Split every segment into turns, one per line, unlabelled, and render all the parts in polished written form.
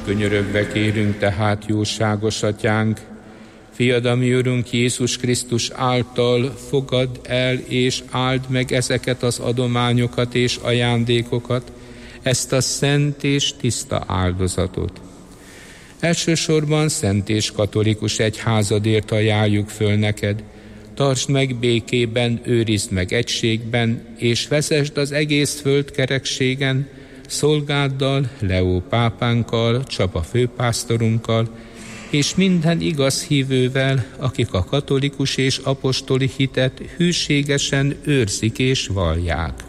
Könyörögve kérünk tehát, jóságos Atyánk, Fiad, a mi Urunk Jézus Krisztus által fogadd el és áld meg ezeket az adományokat és ajándékokat, ezt a szent és tiszta áldozatot. Elsősorban szent és katolikus egyházadért ajánljuk föl neked. Tartsd meg békében, őrizd meg egységben, és vezesd az egész földkerekségen szolgáddal, Leó pápánkkal, Csaba főpásztorunkkal, és minden igaz hívővel, akik a katolikus és apostoli hitet hűségesen őrzik és vallják.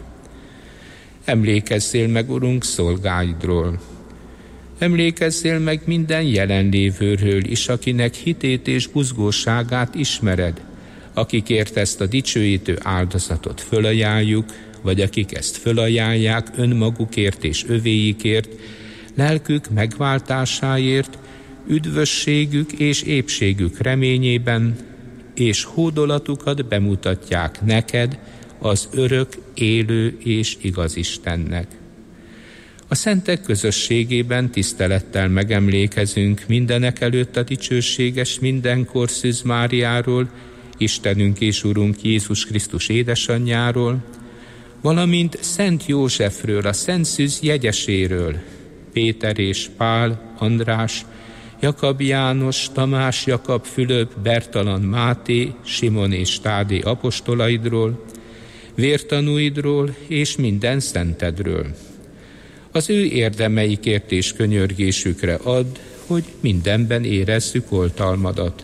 Emlékezzél meg, Urunk, szolgáidról. Emlékezzél meg minden jelenlévőről is, akinek hitét és buzgóságát ismered, akikért ezt a dicsőítő áldozatot fölajánljuk, vagy akik ezt fölajánlják önmagukért és övéikért, lelkük megváltásáért, üdvösségük és épségük reményében, és hódolatukat bemutatják neked, az örök, élő és igaz Istennek. A szentek közösségében tisztelettel megemlékezünk mindenek előtt a dicsőséges mindenkor Szűz Máriáról, Istenünk és Urunk Jézus Krisztus édesanyjáról, valamint Szent Józsefről, a Szent Szűz jegyeséről, Péter és Pál, András, Jakab János, Tamás, Jakab, Fülöp, Bertalan, Máté, Simon és Tádé apostolaidról, vértanúidról és minden szentedről. Az ő érdemeikért és könyörgésükre add, hogy mindenben érezzük oltalmadat.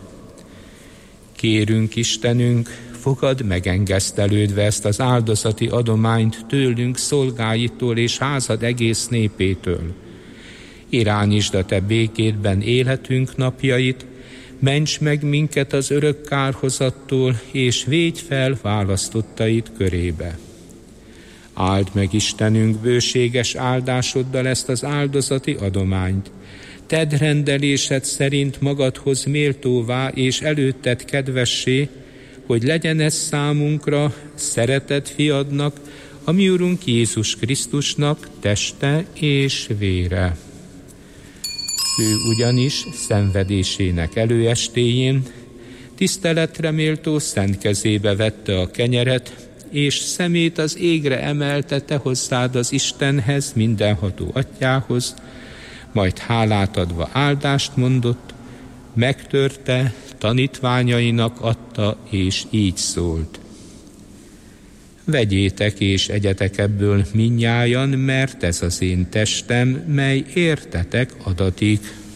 Kérünk, Istenünk, fogadd megengesztelődve ezt az áldozati adományt tőlünk, szolgáitól és házad egész népétől. Irányítsd a te békédben életünk napjait, ments meg minket az örök kárhozattól, és védj fel választottaid körébe. Áld meg, Istenünk, bőséges áldásoddal ezt az áldozati adományt. Tedd rendelésed szerint magadhoz méltóvá és előtted kedvessé, hogy legyen ez számunkra szeretett fiadnak, a mi Urunk Jézus Krisztusnak teste és vére. Ő ugyanis szenvedésének előestéjén tiszteletre méltó szent kezébe vette a kenyeret, és szemét az égre emelte, te hozzád az Istenhez, mindenható Atyához, majd hálát adva áldást mondott, megtörte, tanítványainak adta, és így szólt. Vegyétek és egyetek ebből mindnyájan, mert ez az én testem, mely értetek adatik.